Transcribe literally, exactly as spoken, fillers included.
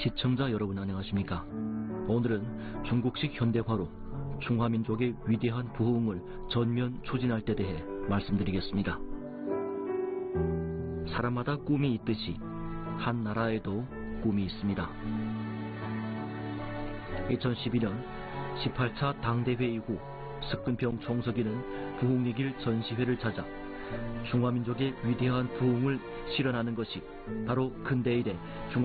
시청자 여러분 안녕하십니까? 오늘은 중국식 현대화로 중화민족의 위대한 부흥을 전면 추진할 때 대해 말씀드리겠습니다. 사람마다 꿈이 있듯이 한 나라에도 꿈이 있습니다. 이천십이 년 십팔 차 당대회 이후 석근평 총서기는 부흥리길 전시회를 찾아 중화민족의 위대한 부흥을 실현하는 것이 바로 근대일의 중화